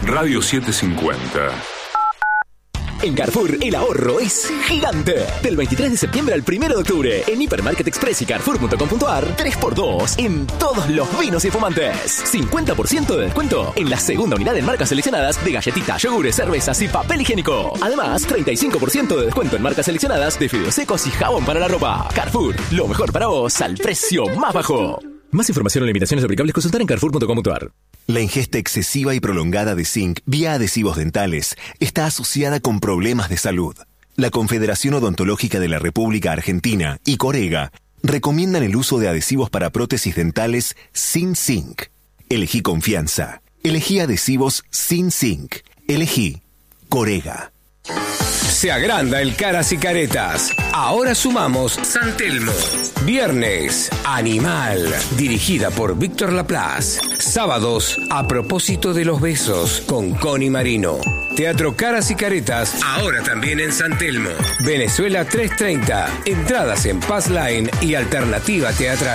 Radio 750. En Carrefour, el ahorro es gigante. Del 23 de septiembre al 1 de octubre, en Hipermarket Express y Carrefour.com.ar, 3x2 en todos los vinos y espumantes. 50% de descuento en la segunda unidad en marcas seleccionadas de galletitas, yogures, cervezas y papel higiénico. Además, 35% de descuento en marcas seleccionadas de fideos secos y jabón para la ropa. Carrefour, lo mejor para vos al precio más bajo. Más información o limitaciones aplicables, consultar en Carrefour.com.ar. La ingesta excesiva y prolongada de zinc vía adhesivos dentales está asociada con problemas de salud. La Confederación Odontológica de la República Argentina y Corega recomiendan el uso de adhesivos para prótesis dentales sin zinc. Elegí confianza. Elegí adhesivos sin zinc. Elegí Corega. Se agranda el Caras y Caretas. Ahora sumamos San Telmo. Viernes, Animal, dirigida por Víctor Laplace. Sábados, A propósito de los besos, con Connie Marino. Teatro Caras y Caretas, ahora también en San Telmo. Venezuela 330. Entradas en Pass Line y Alternativa Teatral.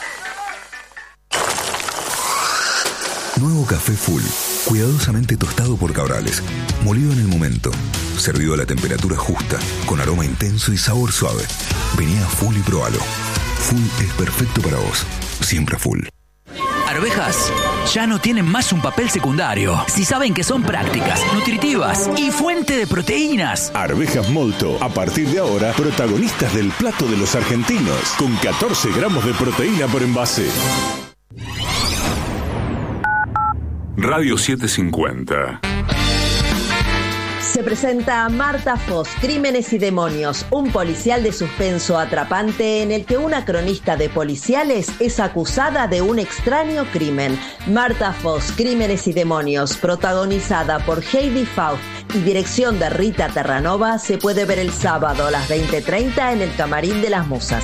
Nuevo café Full, cuidadosamente tostado por Cabrales, molido en el momento, servido a la temperatura justa, con aroma intenso y sabor suave. Vení a Full y probalo. Full es perfecto para vos, siempre Full. Arvejas ya no tienen más un papel secundario, si saben que son prácticas, nutritivas y fuente de proteínas. Arvejas Molto, a partir de ahora, protagonistas del plato de los argentinos, con 14 gramos de proteína por envase. Radio 750. Se presenta Marta Foz, Crímenes y Demonios, un policial de suspenso atrapante en el que una cronista de policiales es acusada de un extraño crimen. Marta Foz, Crímenes y Demonios, protagonizada por Heidi Faust y dirección de Rita Terranova, se puede ver el sábado a las 20:30 en el Camarín de las Musas.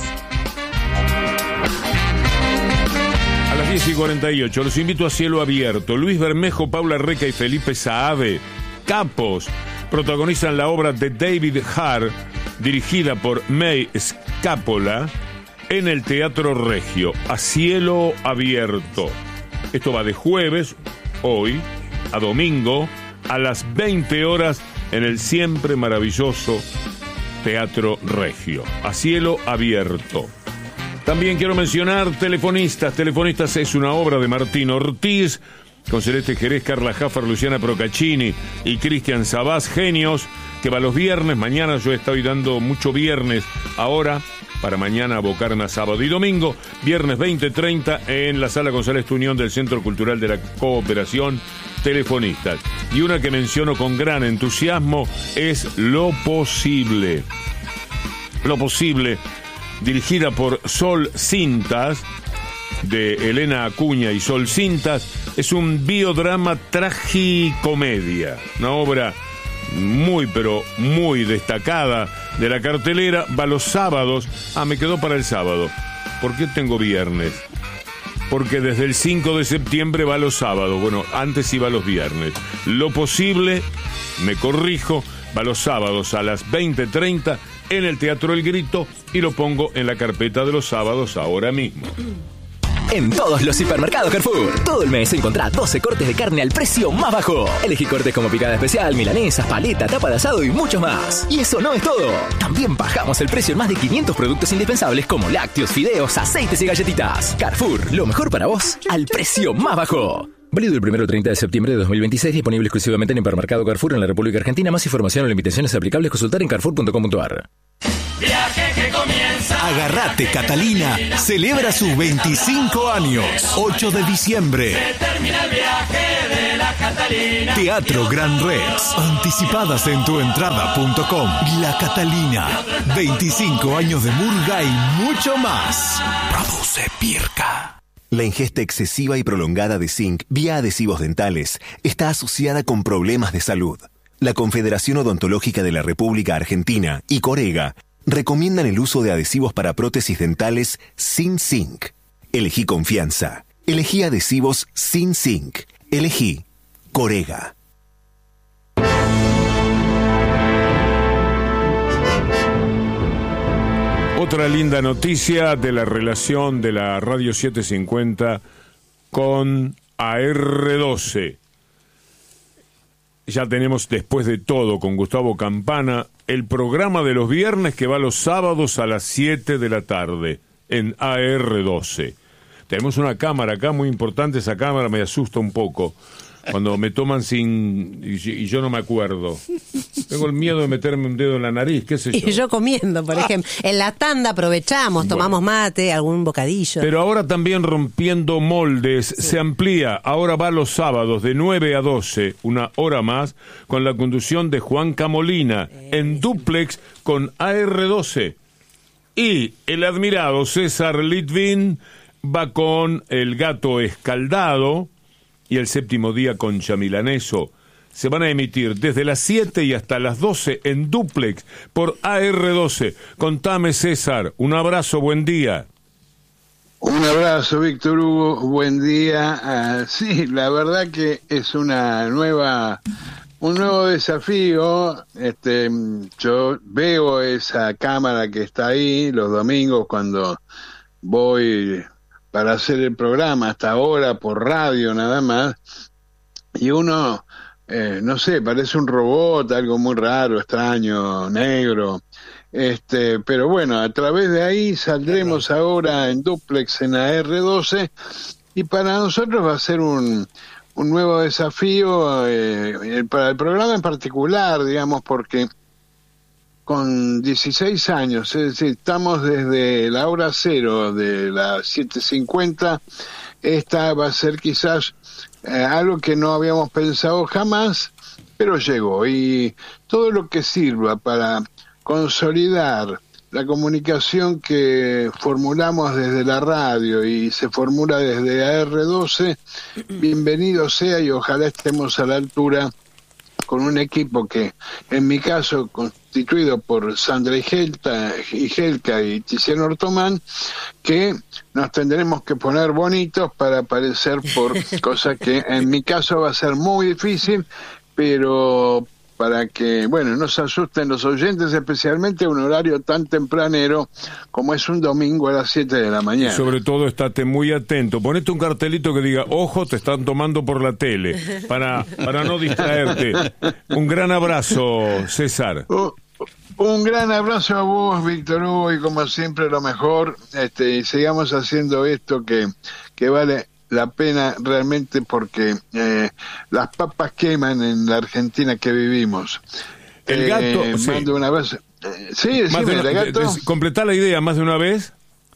A las 10:48, los invito a Cielo Abierto. Luis Bermejo, Paula Reca y Felipe Saave, capos, protagonizan la obra de David Hare, dirigida por May Scapola, en el Teatro Regio, A Cielo Abierto. Esto va de jueves, hoy, a domingo, a las 20 horas, en el siempre maravilloso Teatro Regio, A Cielo Abierto. También quiero mencionar Telefonistas. Telefonistas es una obra de Martín Ortiz, con Celeste Jerez, Carla Jaffer, Luciana Procaccini y Cristian Sabás, genios, que va los viernes. Mañana yo estoy dando mucho viernes ahora, para mañana abocarme a sábado y domingo. Viernes 20:30 en la Sala González Tuñón del Centro Cultural de la Cooperación. Telefonistas. Y una que menciono con gran entusiasmo es Lo Posible. Lo Posible, dirigida por Sol Cintas, de Elena Acuña y Sol Cintas, es un biodrama tragicomedia, una obra muy pero muy destacada de la cartelera. Va los sábados. Me quedó para el sábado. ¿Por qué tengo viernes? Porque desde el 5 de septiembre va los sábados. Bueno, antes iba los viernes. Lo Posible, me corrijo, va los sábados a las 20:30 en el Teatro El Grito, y lo pongo en la carpeta de los sábados ahora mismo. En todos los hipermercados Carrefour, todo el mes encontrá 12 cortes de carne al precio más bajo. Elegí cortes como picada especial, milanesas, paleta, tapa de asado y mucho más. Y eso no es todo. También bajamos el precio en más de 500 productos indispensables como lácteos, fideos, aceites y galletitas. Carrefour, lo mejor para vos al precio más bajo. Válido del 1 al 30 de septiembre de 2026, disponible exclusivamente en Hipermercado Carrefour en la República Argentina. Más información o limitaciones aplicables, consultar en carrefour.com.ar. Viaje que comienza. Agarrate, Catalina. Celebra sus 25 años. 8 de diciembre. Se termina el viaje de la Catalina. Teatro Gran Rex. Anticipadas en tuentrada.com. La Catalina. 25 años de murga y mucho más. Produce Pirca. La ingesta excesiva y prolongada de zinc vía adhesivos dentales está asociada con problemas de salud. La Confederación Odontológica de la República Argentina y Corega recomiendan el uso de adhesivos para prótesis dentales sin zinc. Elegí confianza. Elegí adhesivos sin zinc. Elegí Corega. Otra linda noticia de la relación de la Radio 750 con AR12. ya tenemos Después de Todo con Gustavo Campana, el programa de los viernes que va los sábados a las 7 de la tarde en AR12. Tenemos una cámara acá muy importante, esa cámara me asusta un poco cuando me toman y yo no me acuerdo. Tengo el miedo de meterme un dedo en la nariz, qué sé yo. Y yo comiendo, por ejemplo. En la tanda aprovechamos, tomamos mate, algún bocadillo. Pero ahora también Rompiendo Moldes se amplía. Ahora va los sábados de 9 a 12, una hora más, con la conducción de Juan Camolina, en dúplex con AR12. Y el admirado César Litvin va con El Gato Escaldado y El Séptimo Día con Chamilaneso. Se van a emitir desde las 7 y hasta las 12 en dúplex por AR12. Contame, César, un abrazo, buen día. Un abrazo, Víctor Hugo, buen día. Sí, la verdad que es un nuevo desafío. Yo veo esa cámara que está ahí los domingos cuando voy para hacer el programa, hasta ahora por radio nada más, y uno, no sé, parece un robot, algo muy raro, extraño, negro, pero bueno, a través de ahí saldremos ahora en dúplex en AR12, y para nosotros va a ser un nuevo desafío, para el programa en particular, digamos, porque con 16 años, es decir, estamos desde la hora cero de las 7:50, esta va a ser quizás algo que no habíamos pensado jamás, pero llegó, y todo lo que sirva para consolidar la comunicación que formulamos desde la radio y se formula desde AR12, bienvenido sea, y ojalá estemos a la altura con un equipo que, en mi caso, constituido por Sandra Igelka y Tiziano Ortomán, que nos tendremos que poner bonitos para aparecer por cosa que en mi caso va a ser muy difícil, pero para que, bueno, no se asusten los oyentes, especialmente a un horario tan tempranero como es un domingo a las 7 de la mañana. Y sobre todo, estate muy atento. Ponete un cartelito que diga, ojo, te están tomando por la tele, para no distraerte. Un gran abrazo, César. Un gran abrazo a vos, Víctor Hugo, y como siempre lo mejor, y sigamos haciendo esto que vale la pena realmente, porque las papas queman en la Argentina que vivimos. El gato, sí. Más de una vez. Sí, decime, el gato. Completá la idea, ¿más de una vez?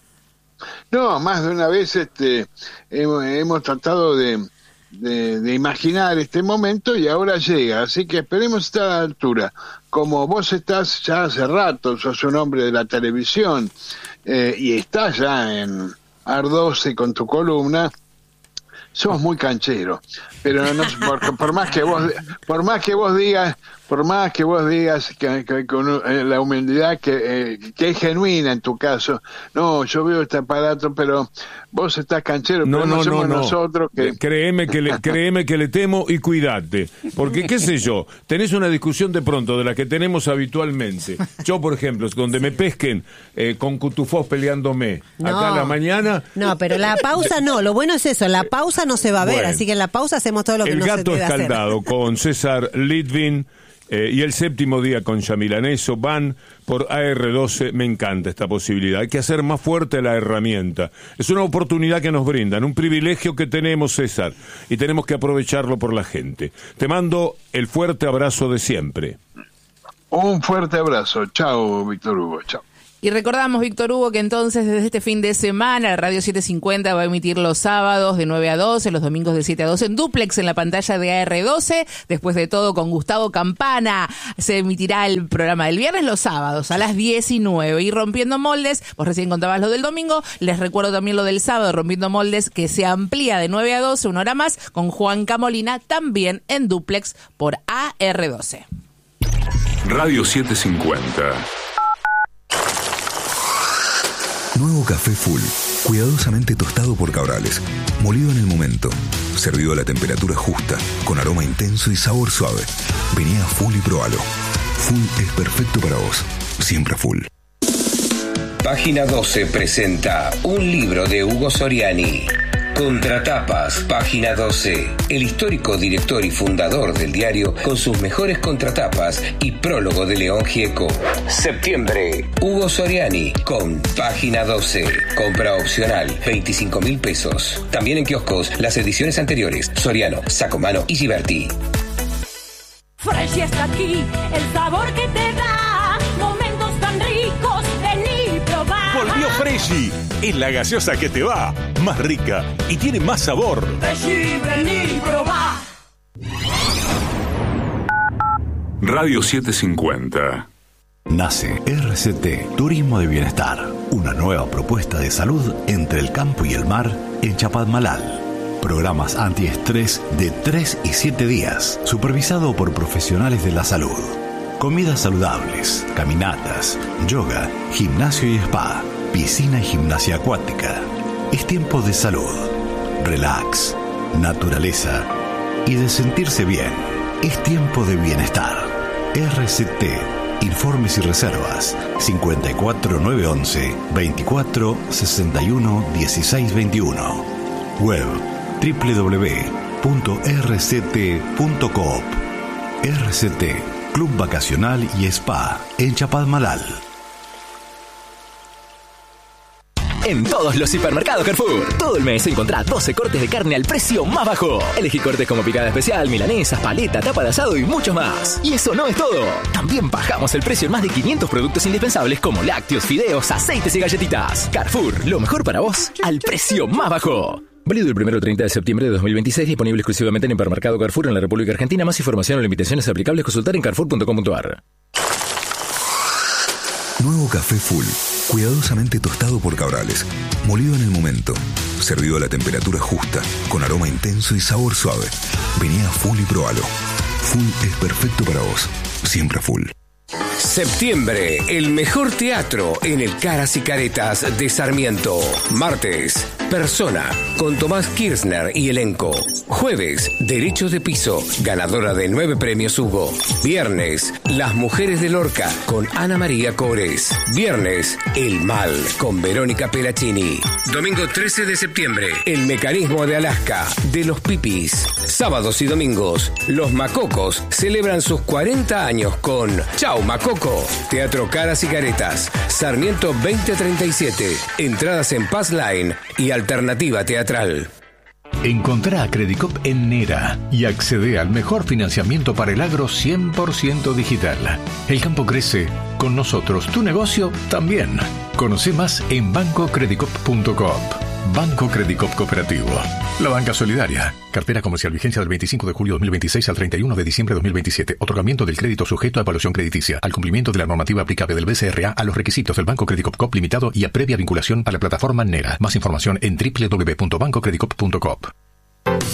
No, más de una vez hemos tratado de imaginar este momento y ahora llega, así que esperemos estar a la altura. Como vos estás ya hace rato, sos un hombre de la televisión, y estás ya en AR12 con tu columna, sos muy canchero, pero no, por más que vos digas que con la humildad que es genuina en tu caso, no, yo veo este aparato, pero vos estás canchero, pero no somos nosotros que... Créeme que le temo, y cuídate, porque qué sé yo, tenés una discusión de pronto de la que tenemos habitualmente. Yo, por ejemplo, donde me pesquen con Cutufós peleándome acá a la mañana... No, pero la pausa no, lo bueno es eso, la pausa no se va a ver, así que en la pausa hacemos todo lo que no se debe hacer. El Gato Escaldado con César Litvin y El Séptimo Día con Chamilaneso van por AR12. Me encanta esta posibilidad. Hay que hacer más fuerte la herramienta. Es una oportunidad que nos brindan, un privilegio que tenemos, César, y tenemos que aprovecharlo por la gente. Te mando el fuerte abrazo de siempre. Un fuerte abrazo. Chao, Víctor Hugo. Chao. Y recordamos, Víctor Hugo, que entonces desde este fin de semana la Radio 750 va a emitir los sábados de 9 a 12, los domingos de 7 a 12 en dúplex en la pantalla de AR12. Después de todo, con Gustavo Campana se emitirá el programa del viernes los sábados a las 19. Y Rompiendo Moldes, vos recién contabas lo del domingo, les recuerdo también lo del sábado, Rompiendo Moldes, que se amplía de 9 a 12, una hora más, con Juan Camolina, también en dúplex por AR12. Radio 750. Nuevo café Full, cuidadosamente tostado por Cabrales, molido en el momento, servido a la temperatura justa, con aroma intenso y sabor suave. Vení a Full y probalo. Full es perfecto para vos, siempre Full. Página 12 presenta un libro de Hugo Soriani. Contratapas, página 12. El histórico director y fundador del diario con sus mejores contratapas y prólogo de León Gieco. Septiembre, Hugo Soriani con página 12. Compra opcional, 25.000 pesos. También en kioscos, las ediciones anteriores. Soriano, Sacomano y Giberti. Fresh está aquí, el sabor que te da momentos tan ricos, vení y probá. Volvió Freshy, es la gaseosa que te va, más rica y tiene más sabor. Freshy, vení y probá. Radio 750. Nace RCT Turismo de Bienestar, una nueva propuesta de salud entre el campo y el mar en Chapadmalal. Programas antiestrés de 3 y 7 días, supervisado por profesionales de la salud. Comidas saludables, caminatas, yoga, gimnasio y spa, piscina y gimnasia acuática. Es tiempo de salud, relax, naturaleza y de sentirse bien. Es tiempo de bienestar. RCT. Informes y reservas 54911 24 61 16 21. Web www.rct.coop. RCT, Club Vacacional y Spa en Chapadmalal. En todos los hipermercados Carrefour, todo el mes encontrá 12 cortes de carne al precio más bajo. Elegí cortes como picada especial, milanesas, paleta, tapa de asado y mucho más. Y eso no es todo. También bajamos el precio en más de 500 productos indispensables como lácteos, fideos, aceites y galletitas. Carrefour, lo mejor para vos al precio más bajo. Válido el 1 al 30 de septiembre de 2026, disponible exclusivamente en Hipermercado Carrefour en la República Argentina. Más información o limitaciones aplicables consultar en carrefour.com.ar. Nuevo café Full, cuidadosamente tostado por Cabrales, molido en el momento, servido a la temperatura justa, con aroma intenso y sabor suave. Vení a Full y probalo. Full es perfecto para vos, siempre Full. Septiembre, el mejor teatro en el Caras y Caretas de Sarmiento. Martes, Persona, con Tomás Kirchner y elenco. Jueves, Derechos de Piso, ganadora de 9 premios Hugo. Viernes, Las Mujeres de Lorca, con Ana María Cores. Viernes, El Mal, con Verónica Pelacini. Domingo 13 de septiembre, El Mecanismo de Alaska, de los Pipis. Sábados y domingos, Los Macocos celebran sus 40 años con Chau Macoco. Teatro Caras y Caretas, Sarmiento 2037. Entradas en Pass Line y Alternativa Teatral. Encontrá a Credicop en Nera y accede al mejor financiamiento para el agro 100% digital. El campo crece, con nosotros tu negocio también. Conoce más en bancocredicop.coop. Banco Credicop Cooperativo. La banca solidaria. Cartera comercial, vigencia del 25 de julio 2026 al 31 de diciembre de 2027. Otorgamiento del crédito sujeto a evaluación crediticia. Al cumplimiento de la normativa aplicable del BCRA a los requisitos del Banco Credicop Coop Limitado y a previa vinculación a la plataforma NERA. Más información en www.bancocredicop.coop.